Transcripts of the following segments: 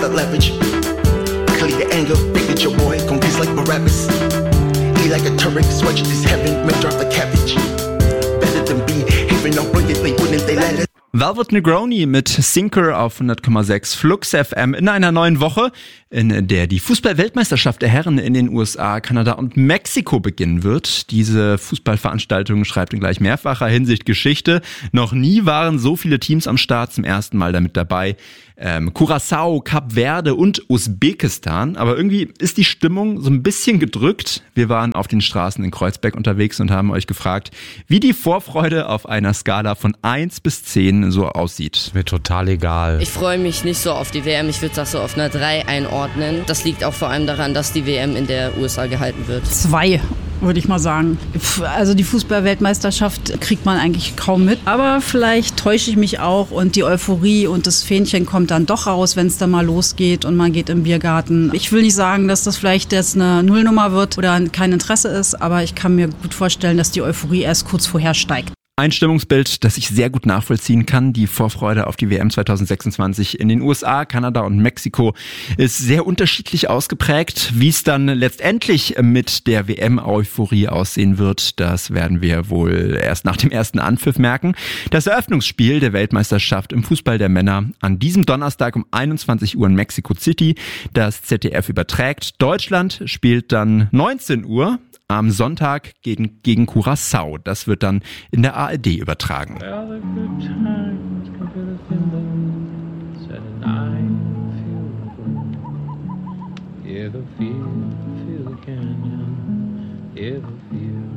leverage. Clear the anger, think that your boy gon' kiss like Barabbas. He like a Turek, swatch this heaven, make drop the cabbage. Better than be, even though brilliantly wouldn't they let it. Velvet Negroni mit Sinker auf 100,6 Flux FM in einer neuen Woche, in der die Fußball-Weltmeisterschaft der Herren in den USA, Kanada und Mexiko beginnen wird. Diese Fußballveranstaltung schreibt in gleich mehrfacher Hinsicht Geschichte. Noch nie waren so viele Teams am Start, zum ersten Mal damit dabei. Curaçao, Kap Verde und Usbekistan. Aber irgendwie ist die Stimmung so ein bisschen gedrückt. Wir waren auf den Straßen in Kreuzberg unterwegs und haben euch gefragt, wie die Vorfreude auf einer Skala von 1 bis 10 so aussieht. Mir total egal. Ich freue mich nicht so auf die WM. Ich würde das so auf einer 3 einordnen. Das liegt auch vor allem daran, dass die WM in der USA gehalten wird. 2. Würde ich mal sagen. Also die Fußball-Weltmeisterschaft kriegt man eigentlich kaum mit. Aber vielleicht täusche ich mich auch und die Euphorie und das Fähnchen kommt dann doch raus, wenn es dann mal losgeht und man geht im Biergarten. Ich will nicht sagen, dass das vielleicht jetzt eine Nullnummer wird oder kein Interesse ist, aber ich kann mir gut vorstellen, dass die Euphorie erst kurz vorher steigt. Ein Stimmungsbild, das ich sehr gut nachvollziehen kann. Die Vorfreude auf die WM 2026 in den USA, Kanada und Mexiko ist sehr unterschiedlich ausgeprägt. Wie es dann letztendlich mit der WM-Euphorie aussehen wird, das werden wir wohl erst nach dem ersten Anpfiff merken. Das Eröffnungsspiel der Weltmeisterschaft im Fußball der Männer an diesem Donnerstag um 21 Uhr in Mexico City. Das ZDF überträgt. Deutschland spielt dann 19 Uhr. Am Sonntag gegen Curaçao. Das wird dann in der ARD übertragen.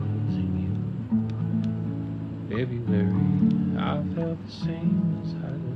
February, I felt the same inside.